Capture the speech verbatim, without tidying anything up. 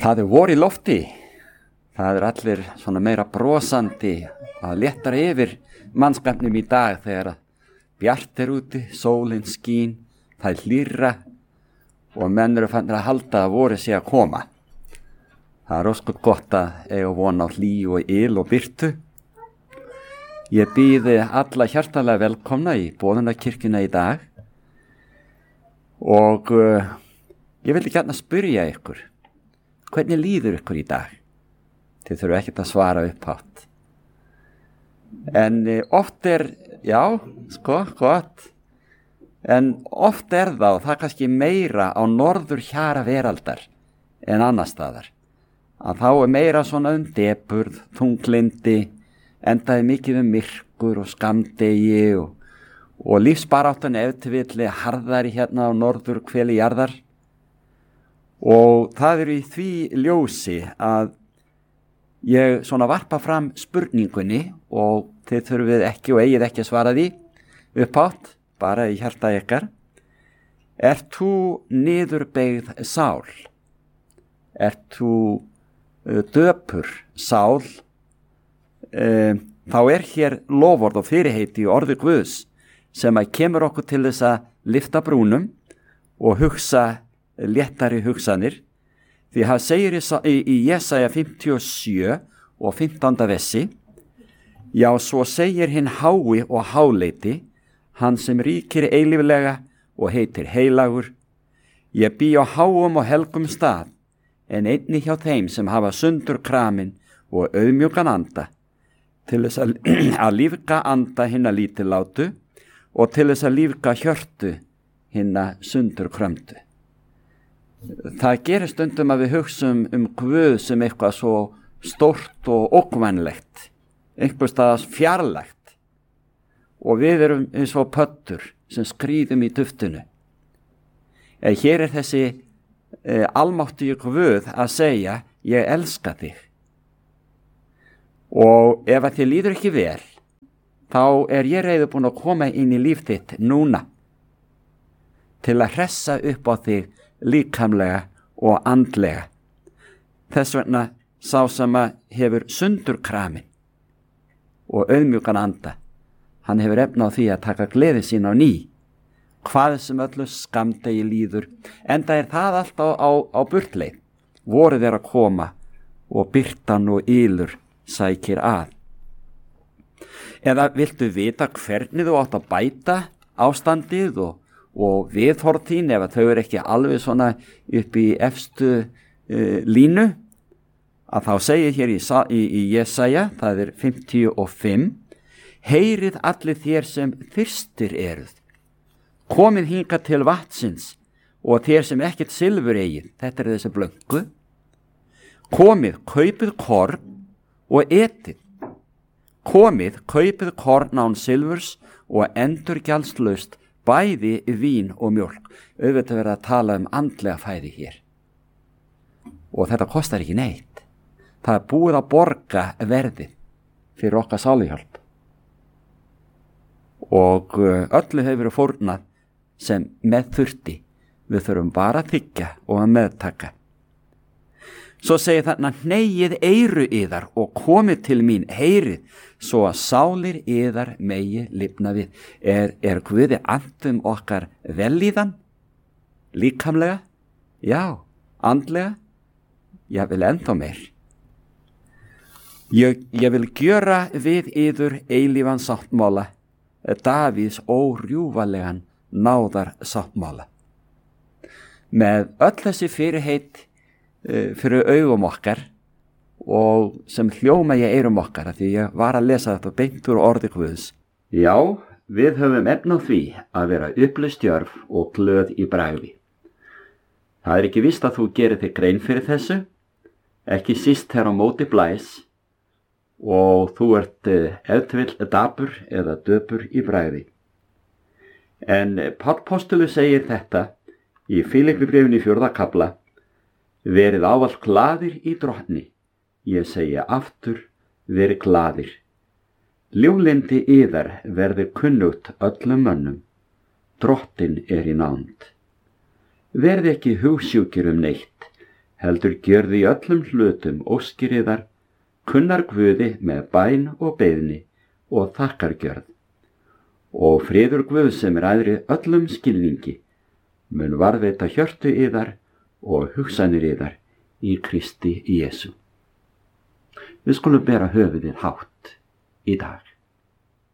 Það er vor í lofti. Það er allir svona meira brosandi að léttara yfir mannskapnum í dag þegar bjart er úti, sólin skín, það er hlýrra og menn eru fannir að halda að vorið sé að koma. Það er ósköp gott að eiga von á hlý og yl og byrtu. Ég býði alla hjartalega velkomna í Boðunarkirkjuna í dag og uh, ég vildi gjarna spyrja ykkur, hvernig líður ykkur í dag? Þið þurfum ekkert að svara upphátt. En uh, oft er, já, sko, gott, en oft er það, og það er kannski meira á norður hjara veraldar en annar staðar, að þá er meira svona um depurð, þunglindi, endaði mikið um myrkur og skammdegi og, og lífsbaráttan ef til vill harðari hérna á norður hveli jarðar. Og það er í því ljósi að ég svona varpa fram spurningunni og þið þurfið ekki og eigið ekki að svara því upphátt, bara í hjarta ykkar. Ert þú niðurbeygð sál? Ert þú uh, döpur sál? Uh, þá er hér loforð og fyrirheiti í orði Guðs sem að kemur okkur til þess að lyfta brúnum og hugsa léttari hugsanir, því það segir í, í, í Jesaja fimmtíu og sjö og fimmtánda vessi: já, svo segir hinn hái og háleiti, hann sem ríkir eilíflega og heitir heilagur, ég bý á háum og helgum stað, en einni hjá þeim sem hafa sundur kramin og auðmjúkan anda, til þess að, að lífga anda hinna lítillátu og til þess að lífga hjörtu hinna sundur krömdu. Það gerir stundum að við hugsum um Guð sem eitthvað svo stórt og ógnvænlegt, einhvers staðar fjarlægt, og við erum eins og pöttur sem skríðum í duftinu. En hér er þessi eh, almáttugi Guð að segja: ég elska þig. Og ef að þið líður ekki vel, þá er ég reiðubúin að koma inn í líf þitt núna til að hressa upp á þig líkamlega og andlega. Þess vegna sá sem að hefur sundur kramin og auðmjúkan anda, hann hefur efna á því að taka gleði sín á ný, hvað sem öllu skammdegi líður, enda er það allt á, á, á burtleið. Vorið er að koma og birtan og ylur sækir að. Eða viltu vita hvernig þú átt að bæta ástandið og, og viðhorf þín ef þau eru ekki alveg svona upp í efstu uh, línu, að þá segir hér í, í, í Jesaja, það er fimmtíu og fimm: heyrið allir þér sem þyrstir eruð, komið hingað til vatsins, og þér sem ekkert silfur eigið, þetta er þessi blöngu, komið, kaupið korn og etið. Komið, kaupið korn án silfurs og endurgjaldslaust bæði vín og mjólk. Auðvitað verið að tala um andlega fæði hér. Og þetta kostar ekki neitt. Það er búið að borga verðið fyrir okkar sáluhjálp. Og öllu hefur verið fórnað sem með þurfti. Við þurfum bara að þiggja og að meðtaka. Svo segir þarna: hneigið eyru yðar og komið til mín, heyrið, svo að sálir yðar megi lifna við. Er, er Guði andum okkar vellíðan? Líkamlega? Já. Andlega? Já, vil ennþá meir. Ég, ég vil gjöra við yður eilífan sáttmála, Davíðs órjúfanlegan náðar sáttmála. Með öll þessi fyrirheit fyrir augum okkar og sem hljóma ég eyrum okkar, af því ég var að lesa þetta beint úr orði Guðs. Já, við höfum efna á því að vera upplaust djörf og glöð í bragði. Það er ekki víst að þú gerir þig grein fyrir þessu, ekki síst þegar á móti blæs og þú ert ef til vill dapur eða döpur í bragði. En Páll postuli segir þetta í Filippibréfinu í fjórða kafla: verið ávallt glaðir í drottni, ég segja aftur, verið glaðir. Ljúflyndi yðar verður kunnugt öllum mönnum, drottin er í nánd. Verði ekki hugsjúkir um neitt, heldur gjörði í öllum hlutum óskir yðar, kunnar Guði með bæn og beiðni og þakkargjörð. Og friður Guð sem ræðri öllum skilningi mun varðveita hjörtu yðar og hugsanir yðar í Kristi Jesú. Við skulum bera höfuðið hátt í dag.